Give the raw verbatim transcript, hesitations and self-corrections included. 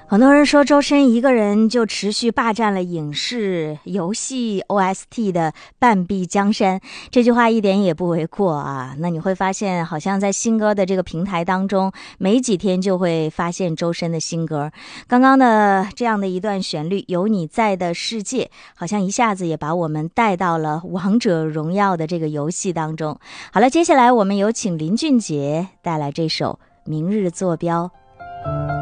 很多人说周深一个人就持续霸占了影视、游戏 O S T 的半壁江山，这句话一点也不为过啊。那你会发现好像在新歌的这个平台当中，没几天就会发现周深的新歌。刚刚的这样的一段旋律，有你在的世界，好像一下子也把我们带到了王者荣耀的这个游戏当中。好了，接下来我们有请林俊杰带来这首明日坐标。